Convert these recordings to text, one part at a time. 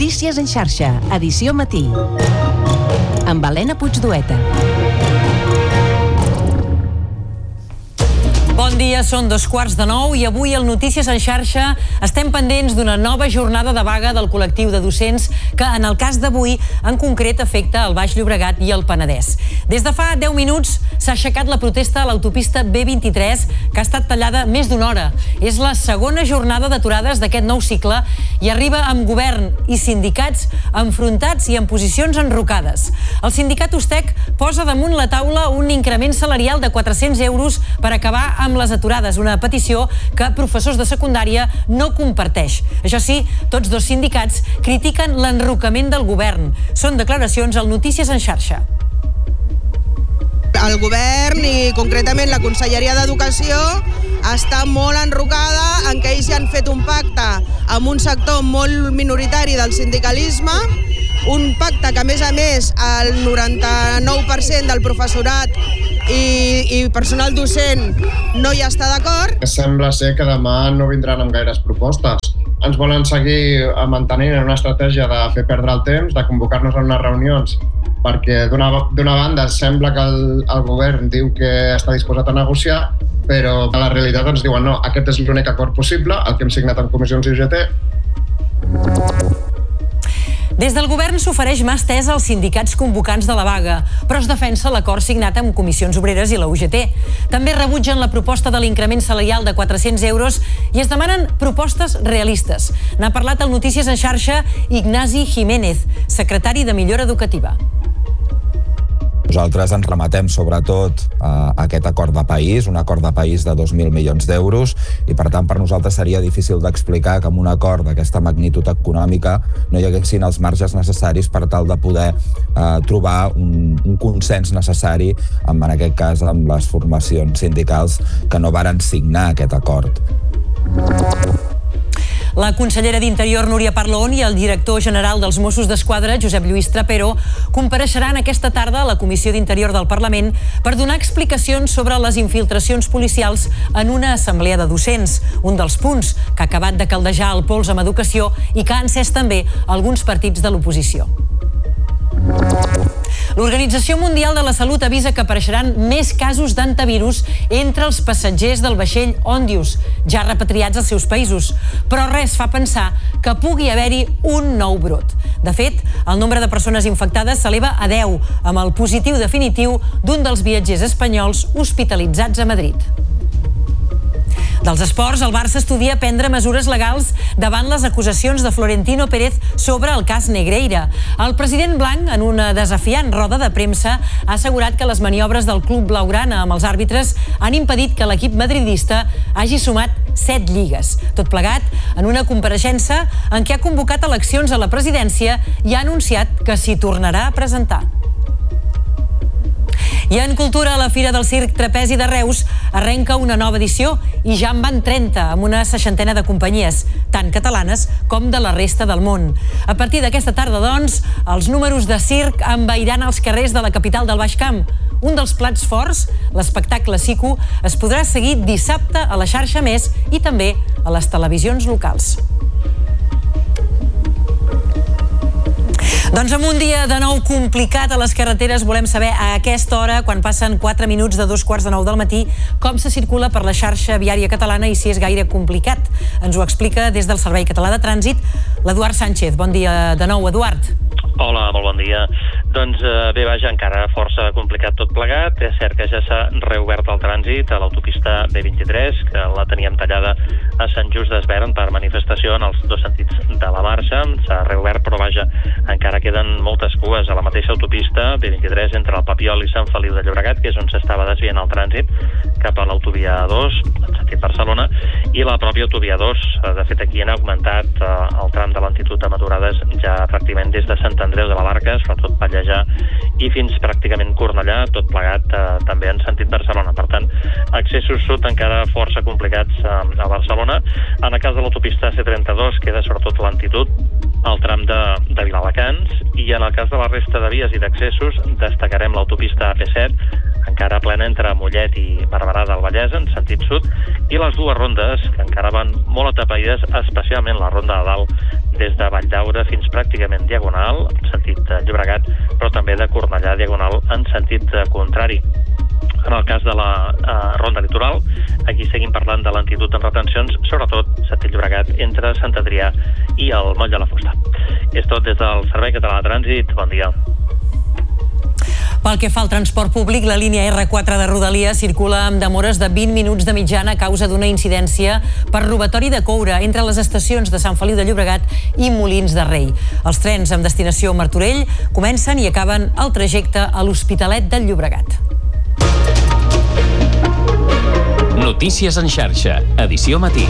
Notícies en xarxa, edició matí. Amb Helena Puigdueta. Bon dia, són 8:45 i avui al Notícies en xarxa estem pendents d'una nova jornada de vaga del col·lectiu de docents que en el cas d'avui en concret afecta el Baix Llobregat i el Penedès. Des de fa 10 minuts s'ha aixecat la protesta a l'autopista B23 que ha estat tallada més d'una hora. És la segona jornada d'aturades d'aquest nou cicle i arriba amb govern i sindicats enfrontats i en posicions enrocades. El sindicat Ustec posa damunt la taula un increment salarial de 400 euros per acabar amb les aturades, una petició que professors de secundària no comparteix. Això sí, tots dos sindicats critiquen l'enrocament del govern. Són declaracions al Notícies en xarxa. El govern i concretament la Conselleria d'Educació està molt enrocada en que ells ja han fet un pacte amb un sector molt minoritari del sindicalisme, un pacte que a més el 99% del professorat i personal docent no hi està d'acord. Sembla ser que demà no vindran amb gaires propostes. Ens volen seguir mantenint en una estratègia de fer perdre el temps, de convocar-nos a unes reunions, perquè d'una banda sembla que el govern diu que està disposat a negociar, però a la realitat ens diuen no, aquest és l'únic acord possible, el que hem signat amb comissions i UGT. Des del govern s'ofereix mà estesa als sindicats convocants de la vaga, però es defensa l'acord signat amb Comissions Obreres i la UGT. També rebutgen la proposta de l'increment salarial de 400 euros i es demanen propostes realistes. N'ha parlat al Notícies en xarxa Ignasi Jiménez, secretari de Millora Educativa. Nosaltres ens rematem sobretot a aquest acord de país, un acord de país de 2.000 milions d'euros, i per tant per nosaltres seria difícil d'explicar que amb un acord d'aquesta magnitud econòmica no hi haguessin els marges necessaris per tal de poder trobar un consens necessari, en aquest cas amb les formacions sindicals que no varen signar aquest acord. La consellera d'Interior, Núria Parlon, i el director general dels Mossos d'Esquadra, Josep Lluís Trapero, compareixeran aquesta tarda a la Comissió d'Interior del Parlament per donar explicacions sobre les infiltracions policials en una assemblea de docents, un dels punts que ha acabat de caldejar el pols amb educació i que ha encès també alguns partits de l'oposició. L'Organització Mundial de la Salut avisa que apareixeran més casos d'antivirus entre els passatgers del vaixell Ondius, ja repatriats als seus països. Però res fa pensar que pugui haver-hi un nou brot. De fet, el nombre de persones infectades s'eleva a 10, amb el positiu definitiu d'un dels viatgers espanyols hospitalitzats a Madrid. Dels esports, el Barça estudia prendre mesures legals davant les acusacions de Florentino Pérez sobre el cas Negreira. El president blanc, en una desafiant roda de premsa, ha assegurat que les maniobres del club blaugrana amb els àrbitres han impedit que l'equip madridista hagi sumat 7 lligues. Tot plegat en una compareixença en què ha convocat eleccions a la presidència i ha anunciat que s'hi tornarà a presentar. I en cultura, la Fira del Circ Trapezi de Reus arrenca una nova edició i ja en van 30, amb una 60ena de companyies, tant catalanes com de la resta del món. A partir d'aquesta tarda, doncs, els números de circ envairan els carrers de la capital del Baix Camp. Un dels plats forts, l'espectacle Siku, es podrà seguir dissabte a la xarxa Més i també a les televisions locals. Doncs amb un dia de nou complicat a les carreteres, volem saber a aquesta hora, quan passen 4 minuts de 8:45 del matí, com se circula per la xarxa viària catalana i si és gaire complicat. Ens ho explica des del Servei Català de Trànsit l'Eduard Sánchez. Bon dia de nou, Eduard. Hola, molt bon dia. Doncs bé, vaja, encara força complicat tot plegat. És cert que ja s'ha reobert el trànsit a l'autopista B23, que la teníem tallada a Sant Just d'Esvern per manifestació en els dos sentits de la marxa. S'ha reobert, però vaja, encara queden moltes cues a la mateixa autopista B23 entre el Papiol i Sant Feliu de Llobregat, que és on s'estava desviant el trànsit cap a l'autovia 2, en sentit Barcelona, i la pròpia autovia 2. De fet, aquí han augmentat el tram de lentitud amb aturades ja pràcticament des de Sant Andreu de la Barca, sobretot Pallejà, i fins pràcticament Cornellà, tot plegat també en sentit Barcelona. Per tant, accessos sud encara força complicats a Barcelona. En el cas de l'autopista C32 queda sobretot lentitud al tram de Viladecans, i en el cas de la resta de vies i d'accessos destacarem l'autopista AP7, encara plena entre Mollet i Barberà del Vallès en sentit sud, i les dues rondes que encara van molt atapeïdes, especialment la ronda de dalt des de Valldaura fins pràcticament Diagonal, en sentit Llobregat, però també de Cornellà Diagonal en sentit contrari. En el cas de la ronda litoral, aquí seguim parlant de lentitud en retencions, sobretot sentit Llobregat entre Sant Adrià i el Moll de la Fusta. És tot des del Servei Català de Trànsit. Bon dia. Pel que fa al transport públic, la línia R4 de Rodalies circula amb demores de 20 minuts de mitjana a causa d'una incidència per robatori de coure entre les estacions de Sant Feliu de Llobregat i Molins de Rei. Els trens amb destinació Martorell comencen i acaben el trajecte a l'Hospitalet del Llobregat. Notícies en xarxa, edició matí.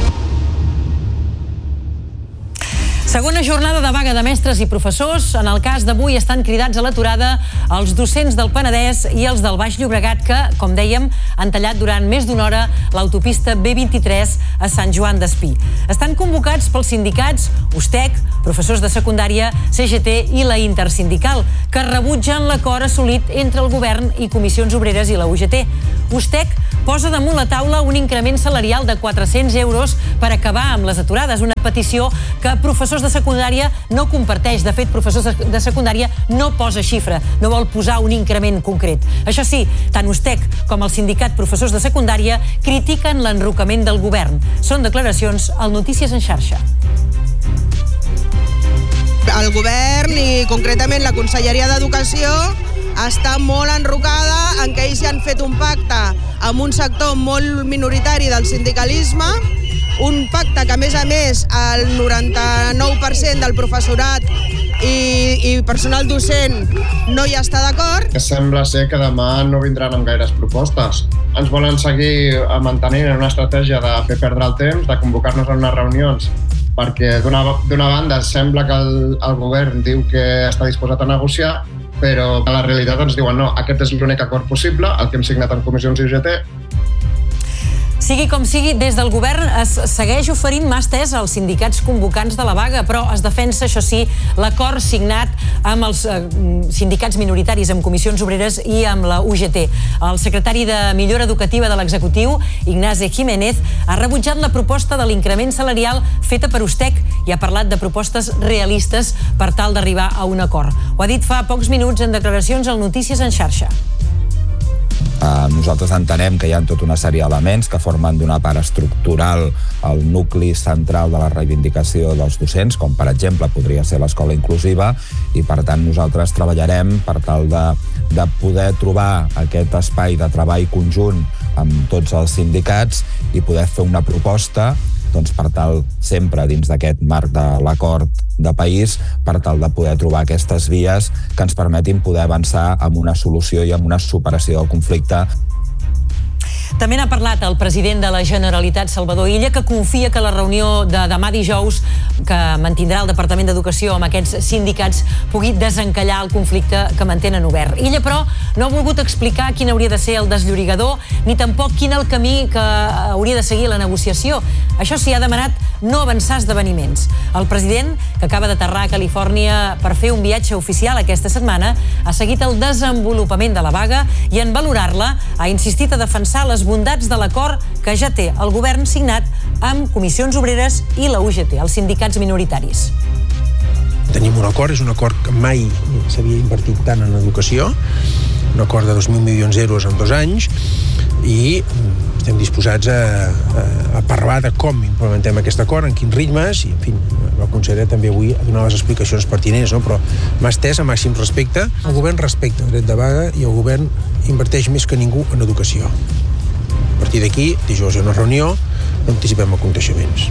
Segona jornada de vaga de mestres i professors. En el cas d'avui estan cridats a l'aturada els docents del Penedès i els del Baix Llobregat que, com dèiem, han tallat durant més d'una hora l'autopista B23 a Sant Joan d'Espí. Estan convocats pels sindicats USTEC, professors de secundària, CGT i la Intersindical, que rebutgen l'acord assolit entre el govern i Comissions Obreres i la UGT. USTEC posa damunt la taula un increment salarial de 400 euros per acabar amb les aturades, una petició que professors de secundària no comparteix. De fet, professors de secundària no posa xifra, no vol posar un increment concret. Això sí, tant USTEC com el sindicat professors de secundària critiquen l'enrocament del govern. Són declaracions al Notícies en xarxa. El govern i concretament la Conselleria d'Educació està molt enrocada en que ells ja han fet un pacte amb un sector molt minoritari del sindicalisme, un pacte que, a més, el 99% del professorat i personal docent no hi està d'acord. Sembla ser que demà no vindran amb gaires propostes. Ens volen seguir mantenint en una estratègia de fer perdre el temps, de convocar-nos a unes reunions, perquè d'una banda sembla que el govern diu que està disposat a negociar, però a la realitat ens diuen no, aquest és l'únic acord possible, el que hem signat amb comissions i UGT. Sigui com sigui, des del govern es segueix oferint mà estesa als sindicats convocants de la vaga, però es defensa, això sí, l'acord signat amb els sindicats minoritaris, amb Comissions Obreres i amb la UGT. El secretari de Millora Educativa de l'Executiu, Ignasi Jiménez, ha rebutjat la proposta de l'increment salarial feta per USTEC i ha parlat de propostes realistes per tal d'arribar a un acord. Ho ha dit fa pocs minuts en declaracions al Notícies en xarxa. Nosaltres entenem que hi ha tota una sèrie d'elements que formen d'una part estructural el nucli central de la reivindicació dels docents, com per exemple podria ser l'escola inclusiva, i per tant nosaltres treballarem per tal de poder trobar aquest espai de treball conjunt amb tots els sindicats i poder fer una proposta per tal, sempre dins d'aquest marc de l'acord de país, per tal de poder trobar aquestes vies que ens permetin poder avançar amb una solució i amb una superació del conflicte. També n'ha parlat el president de la Generalitat, Salvador Illa, que confia que la reunió de demà dijous que mantindrà el Departament d'Educació amb aquests sindicats pugui desencallar el conflicte que mantenen obert. Illa, però, no ha volgut explicar quin hauria de ser el desllorigador ni tampoc quin el camí que hauria de seguir la negociació. Això sí, ha demanat no avançar esdeveniments. El president, que acaba d'aterrar a Califòrnia per fer un viatge oficial aquesta setmana, ha seguit el desenvolupament de la vaga i en valorar-la ha insistit a defensar les bondats de l'acord que ja té el govern signat amb Comissions Obreres i la UGT, els sindicats minoritaris. Tenim un acord, és un acord que mai s'havia invertit tant en educació, un acord de 2.000 milions d'euros en 2 anys, i estem disposats a parlar de com implementem aquest acord, en quins ritmes, i en fi, la consellera també avui ha donat les explicacions pertinents, no? Però m'ha estès a màxim respecte. El govern respecta el dret de vaga i el govern inverteix més que ningú en educació. A partir d'aquí, dijous hi ha una reunió, no anticipem aconteixements.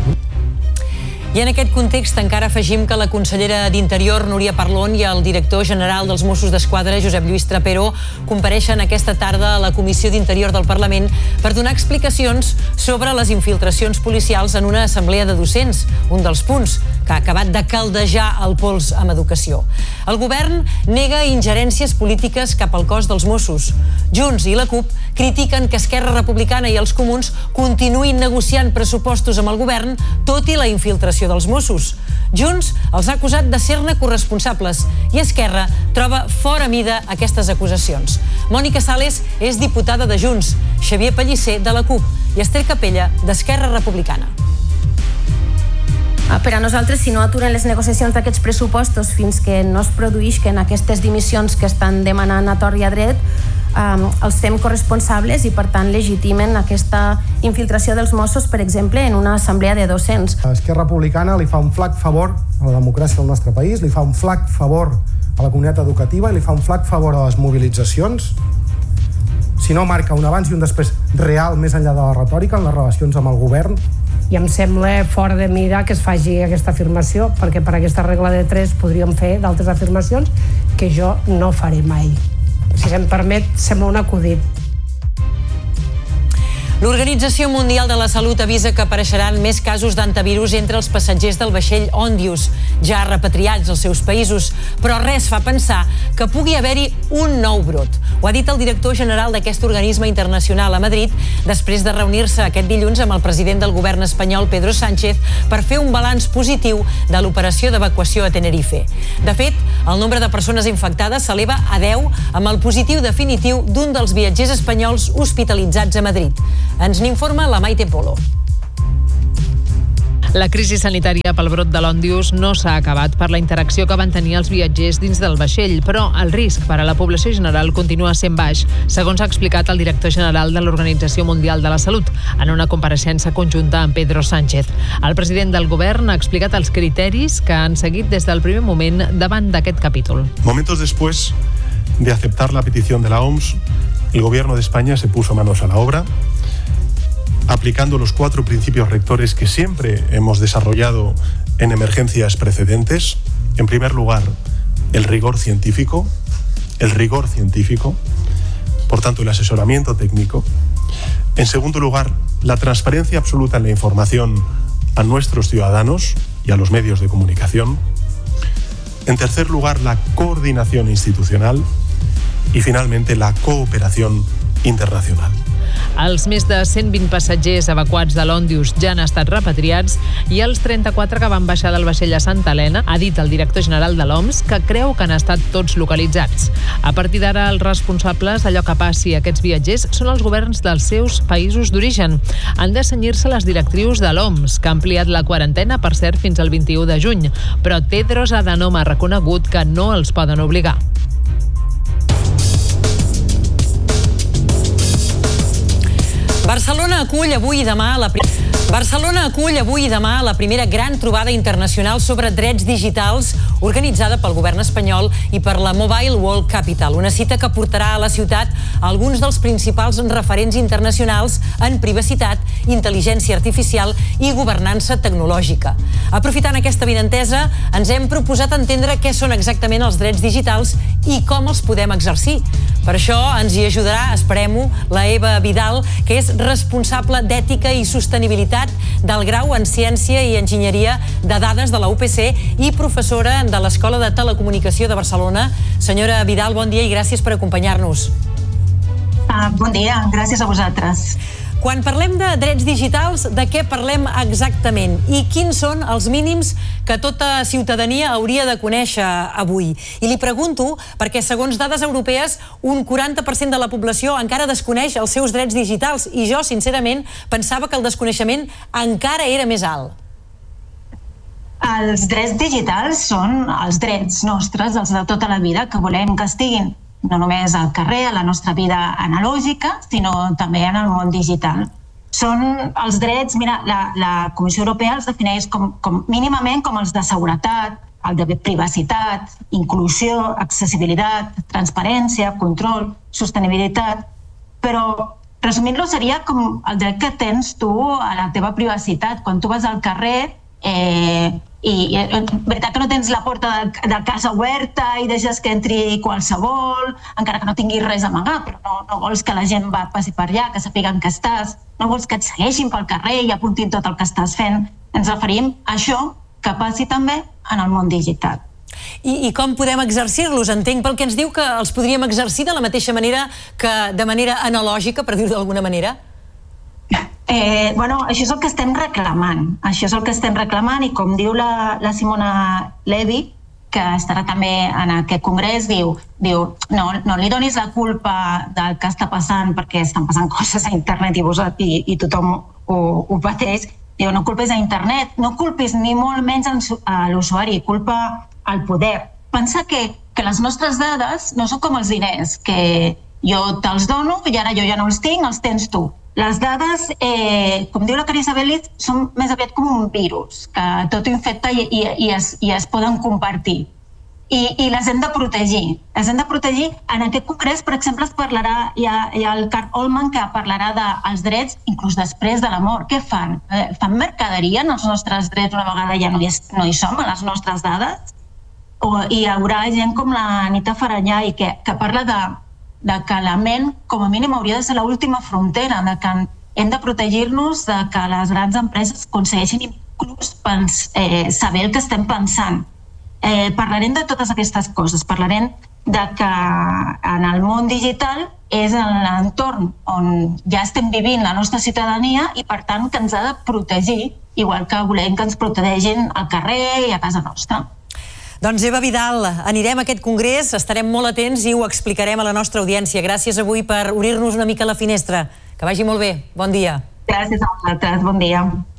I en aquest context encara afegim que la consellera d'Interior, Núria Parlon, i el director general dels Mossos d'Esquadra, Josep Lluís Trapero, compareixen aquesta tarda a la Comissió d'Interior del Parlament per donar explicacions sobre les infiltracions policials en una assemblea de docents, un dels punts que ha acabat de caldejar el pols amb educació. El govern nega ingerències polítiques cap al cos dels Mossos. Junts i la CUP critiquen que Esquerra Republicana i els Comuns continuïn negociant pressupostos amb el govern, tot i la infiltració dels Mossos. Junts els ha acusat de ser-ne corresponsables i Esquerra troba fora mida aquestes acusacions. Mònica Sales és diputada de Junts, Xavier Pellicer de la CUP i Esther Capella d'Esquerra Republicana. Per a nosaltres, si no aturen les negociacions d'aquests pressupostos fins que no es produïsquen aquestes dimissions que estan demanant a tort i a dret, els fem corresponsables i, per tant, legitimen aquesta infiltració dels Mossos, per exemple, en una assemblea de docents. Esquerra Republicana li fa un flac favor a la democràcia del nostre país, li fa un flac favor a la comunitat educativa i li fa un flac favor a les mobilitzacions si no marca un abans i un després real més enllà de la retòrica en les relacions amb el govern. I em sembla fora de mira que es faci aquesta afirmació, perquè per aquesta regla de 3 podríem fer d'altres afirmacions que jo no faré mai. Si se'm permet, sembla un acudit. L'Organització Mundial de la Salut avisa que apareixeran més casos d'antivirus entre els passatgers del vaixell Òndius, ja repatriats als seus països, però res fa pensar que pugui haver-hi un nou brot. Ho ha dit el director general d'aquest organisme internacional a Madrid després de reunir-se aquest dilluns amb el president del govern espanyol, Pedro Sánchez, per fer un balanç positiu de l'operació d'evacuació a Tenerife. De fet, el nombre de persones infectades s'eleva a 10 amb el positiu definitiu d'un dels viatgers espanyols hospitalitzats a Madrid. Ens n'informa la Maite Polo. La crisi sanitària pel brot de l'Òndius no s'ha acabat per la interacció que van tenir els viatgers dins del vaixell, però el risc per a la població general continua sent baix, segons ha explicat el director general de l'Organització Mundial de la Salut en una compareixença conjunta amb Pedro Sánchez. El president del govern ha explicat els criteris que han seguit des del primer moment davant d'aquest capítol. Momentos después de aceptar la petición de la OMS, el gobierno de España se puso manos a la obra, aplicando los 4 principios rectores que siempre hemos desarrollado en emergencias precedentes. En primer lugar, el rigor científico, por tanto el asesoramiento técnico. En segundo lugar, la transparencia absoluta en la información a nuestros ciudadanos y a los medios de comunicación. En tercer lugar, la coordinación institucional y finalmente la cooperación internacional. Els més de 120 passatgers evacuats de l'Òndius ja han estat repatriats i els 34 que van baixar del vaixell a Santa Helena, ha dit el director general de l'OMS, que creu que han estat tots localitzats. A partir d'ara, els responsables d'allò que passi a aquests viatgers són els governs dels seus països d'origen. Han de cenyir-se les directrius de l'OMS, que ha ampliat la quarantena, per cert, fins al 21 de juny. Però Tedros Adhanom ha reconegut que no els poden obligar. Barcelona acull avui i demà la primera gran trobada internacional sobre drets digitals organitzada pel govern espanyol i per la Mobile World Capital, una cita que portarà a la ciutat alguns dels principals referents internacionals en privacitat, intel·ligència artificial i governança tecnològica. Aprofitant aquesta avinentesa, ens hem proposat entendre què són exactament els drets digitals i com els podem exercir. Per això ens hi ajudarà, esperem-ho, la Eva Vidal, que és responsable d'Ètica i Sostenibilitat del Grau en Ciència i Enginyeria de Dades de la UPC i professora de l'Escola de Telecomunicació de Barcelona. Senyora Vidal, bon dia i gràcies per acompanyar-nos. Bon dia, gràcies a vosaltres. Quan parlem de drets digitals, de què parlem exactament? I quins són els mínims que tota ciutadania hauria de conèixer avui? I li pregunto perquè, segons dades europees, un 40% de la població encara desconeix els seus drets digitals i jo, sincerament, pensava que el desconeixement encara era més alt. Els drets digitals són els drets nostres, els de tota la vida, que volem que estiguin no només al carrer, a la nostra vida analògica, sinó també en el món digital. Són els drets, mira, la Comissió Europea els defineix mínimament com els de seguretat, el de privacitat, inclusió, accessibilitat, transparència, control, sostenibilitat, però resumint-lo seria com el dret que tens tu a la teva privacitat. Quan tu vas al carrer i veritat que no tens la porta de casa oberta i deixes que entri qualsevol, encara que no tinguis res a amagar, però no vols que la gent passi per allà, que sàpiguen que estàs, no vols que et segueixin pel carrer i apuntin tot el que estàs fent. Ens referim a això que passi també en el món digital. I com podem exercir-los? Entenc pel que ens diu que els podríem exercir de la mateixa manera que de manera analògica, per dir-ho d'alguna manera? Això és el que estem reclamant, i com diu la Simona Levi, que estarà també en aquest congrés, diu no li donis la culpa del que està passant perquè estan passant coses a internet i tothom ho pateix, No culpis a internet, no culpis ni molt menys a l'usuari, culpa al poder. Pensa que les nostres dades no són com els diners, que jo te'ls dono i ara jo ja no els tinc, els tens tu. Les dades, com diu la Carissa Bellit, són més aviat com un virus, que tot ho infecta i es poden compartir. I les hem de protegir. Les hem de protegir. En aquest congrés, per exemple, es parlarà, hi ha el Carl Ollman que parlarà dels drets inclús després de la mort. Què fan? Fan mercaderia en els nostres drets una vegada ja no hi som, a les nostres dades? Hi haurà gent com la Anita Faranyai que parla de que la ment, com a mínim, hauria de ser l'última frontera, de que hem de protegir-nos de que les grans empreses aconsegueixin inclús saber el que estem pensant. Parlarem de totes aquestes coses, parlarem de que en el món digital és l'entorn on ja estem vivint la nostra ciutadania i, per tant, que ens ha de protegir, igual que volem que ens protegin al carrer i a casa nostra. Doncs Eva Vidal, anirem a aquest congrés, estarem molt atents i ho explicarem a la nostra audiència. Gràcies avui per obrir-nos una mica la finestra. Que vagi molt bé. Bon dia. Gràcies a vosaltres. Bon dia.